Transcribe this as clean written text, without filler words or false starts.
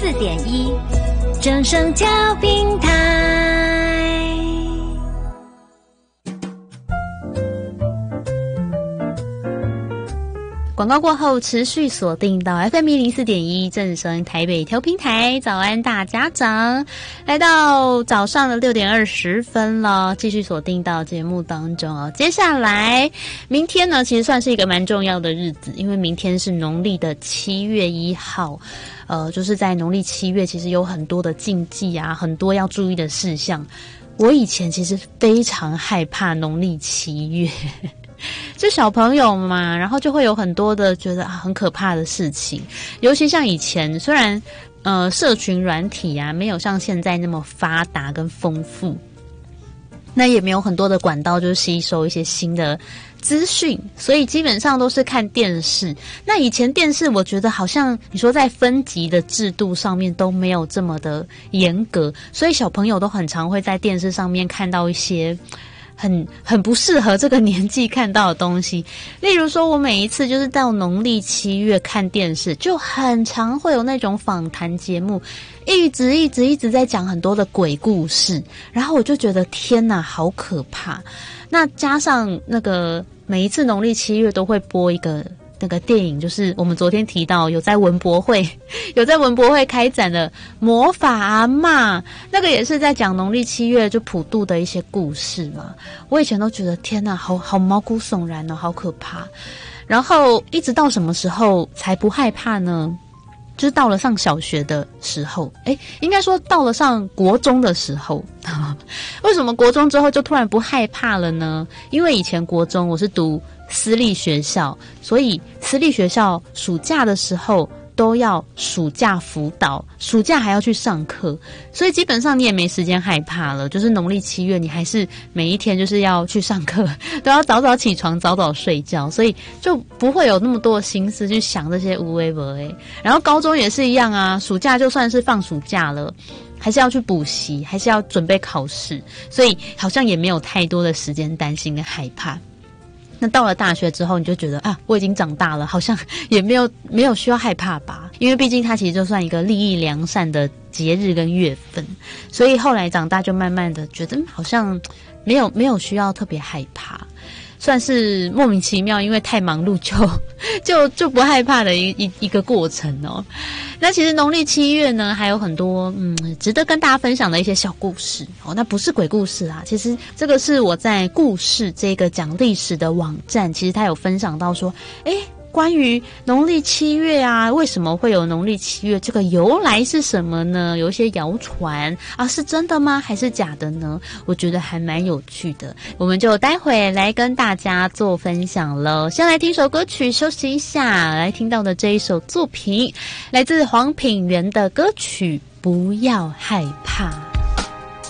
104.1正声调频台。广告过后，持续锁定到 FM104.1正声台北调频台。早安大家长，来到早上的6点20分了，继续锁定到节目当中哦。接下来明天呢，其实算是一个蛮重要的日子，因为明天是农历的7月1号。就是在农历7月，其实有很多的禁忌啊，很多要注意的事项。我以前其实非常害怕农历7月。就小朋友嘛，然后就会有很多的觉得很可怕的事情，尤其像以前，虽然社群软体啊没有像现在那么发达跟丰富，那也没有很多的管道就是吸收一些新的资讯，所以基本上都是看电视。那以前电视我觉得好像你说在分级的制度上面都没有这么的严格，所以小朋友都很常会在电视上面看到一些很不适合这个年纪看到的东西。例如说我每一次就是到农历7月看电视，就很常会有那种访谈节目，一直在讲很多的鬼故事，然后我就觉得天哪，好可怕。那加上那个每一次农历7月都会播一个那个电影，就是我们昨天提到有在文博会开展的魔法阿嬷，那个也是在讲农历7月就普渡的一些故事嘛。我以前都觉得天哪，好毛骨悚然哦，好可怕。然后一直到什么时候才不害怕呢？就是到了上小学的时候，应该说到了上国中的时候。为什么国中之后就突然不害怕了呢？因为以前国中我是读私立学校，所以私立学校暑假的时候都要暑假辅导，暑假还要去上课，所以基本上你也没时间害怕了。就是农历7月，你还是每一天就是要去上课，都要早早起床，早早睡觉，所以就不会有那么多的心思去想这些无为不为。然后高中也是一样啊，暑假就算是放暑假了，还是要去补习，还是要准备考试，所以好像也没有太多的时间担心跟害怕。那到了大学之后，你就觉得我已经长大了，好像也没有需要害怕吧，因为毕竟它其实就算一个利益良善的节日跟月份，所以后来长大就慢慢的觉得好像没有需要特别害怕，算是莫名其妙，因为太忙碌就不害怕的一个过程哦。那其实农历7月呢，还有很多值得跟大家分享的一些小故事哦。那不是鬼故事啊，其实这个是我在故事这个讲历史的网站，其实它有分享到说，关于农历7月啊，为什么会有农历7月？这个由来是什么呢？有一些谣传啊，是真的吗？还是假的呢？我觉得还蛮有趣的，我们就待会来跟大家做分享了。先来听首歌曲休息一下，来听到的这一首作品来自黄品源的歌曲《不要害怕》。